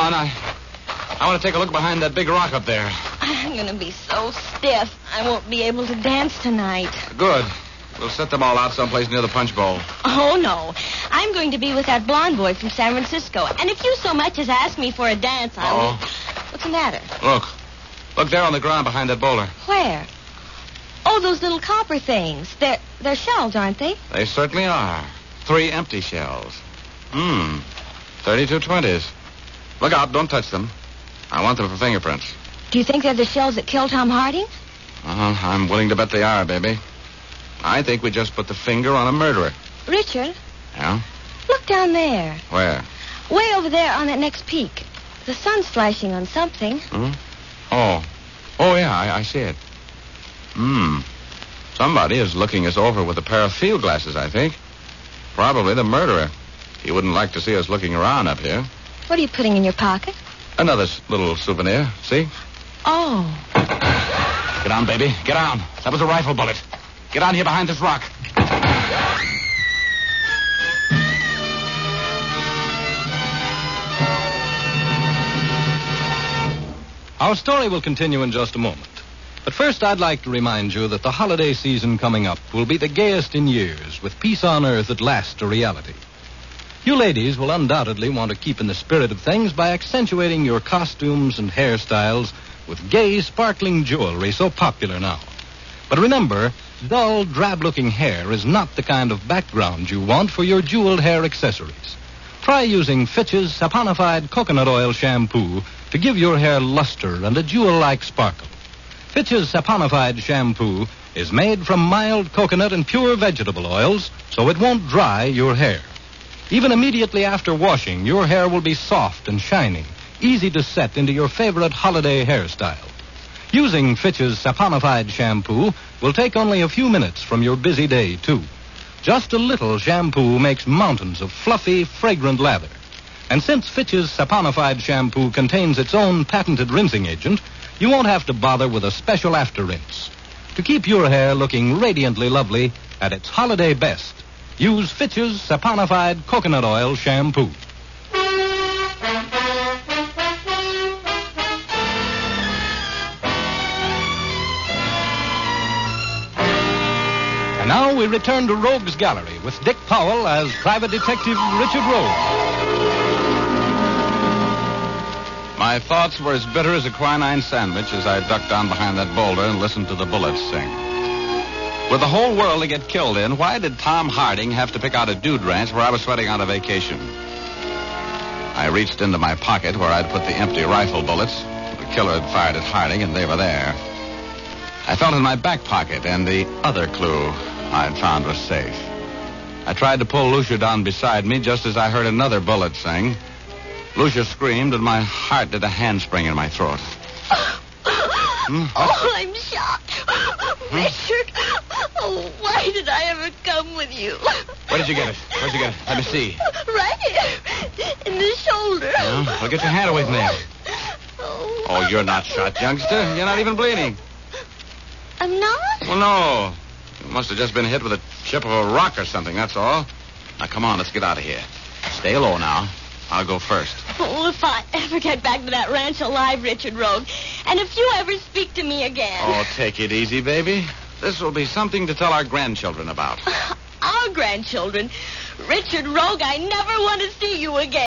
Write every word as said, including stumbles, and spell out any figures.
on. I, I want to take a look behind that big rock up there. I'm going to be so stiff, I won't be able to dance tonight. Good. We'll set them all out someplace near the punch bowl. Oh, no. I'm going to be with that blonde boy from San Francisco. And if you so much as ask me for a dance, I will... What's the matter? Look. Look there on the ground behind that boulder. Where? Oh, those little copper things. They're, they're shells, aren't they? They certainly are. Three empty shells. Hmm. thirty-two twenties. Look out. Don't touch them. I want them for fingerprints. Do you think they're the shells that killed Tom Harding? Uh, I'm willing to bet they are, baby. I think we just put the finger on a murderer. Richard? Yeah? Look down there. Where? Way over there on that next peak. The sun's flashing on something. Hmm? Oh. Oh, yeah, I, I see it. Hmm. Somebody is looking us over with a pair of field glasses, I think. Probably the murderer. He wouldn't like to see us looking around up here. What are you putting in your pocket? Another s- little souvenir. See? Oh. Get on, baby. Get on. That was a rifle bullet. Get on here behind this rock. Our story will continue in just a moment. But first, I'd like to remind you that the holiday season coming up will be the gayest in years, with peace on earth at last a reality. You ladies will undoubtedly want to keep in the spirit of things by accentuating your costumes and hairstyles with gay, sparkling jewelry so popular now. But remember, dull, drab-looking hair is not the kind of background you want for your jeweled hair accessories. Try using Fitch's saponified coconut oil shampoo to give your hair luster and a jewel-like sparkle. Fitch's saponified shampoo is made from mild coconut and pure vegetable oils, so it won't dry your hair. Even immediately after washing, your hair will be soft and shining, easy to set into your favorite holiday hairstyle. Using Fitch's saponified shampoo will take only a few minutes from your busy day, too. Just a little shampoo makes mountains of fluffy, fragrant lather. And since Fitch's saponified shampoo contains its own patented rinsing agent, you won't have to bother with a special after rinse. To keep your hair looking radiantly lovely at its holiday best, use Fitch's saponified coconut oil shampoo. And now we return to Rogue's Gallery with Dick Powell as Private Detective Richard Rogue. My thoughts were as bitter as a quinine sandwich as I ducked down behind that boulder and listened to the bullets sing. With the whole world to get killed in, why did Tom Harding have to pick out a dude ranch where I was sweating out a vacation? I reached into my pocket where I'd put the empty rifle bullets. The killer had fired at Harding, and they were there. I felt in my back pocket, and the other clue I'd found was safe. I tried to pull Lucia down beside me just as I heard another bullet sing. Lucia screamed, and my heart did a handspring in my throat. Hmm? Oh, I'm shot. Richard, oh, why did I ever come with you? Where did you get it? Where'd you get it? Let me see. Right here, in the shoulder. Well, well, get your hand away from there. Oh. Oh, you're not shot, youngster. You're not even bleeding. I'm not? Well, no. You must have just been hit with a chip of a rock or something, that's all. Now, come on, let's get out of here. Stay low now. I'll go first. Oh, if I ever get back to that ranch alive, Richard Rogue, and if you ever speak to me again... Oh, take it easy, baby. This will be something to tell our grandchildren about. Our grandchildren? Richard Rogue, I never want to see you again.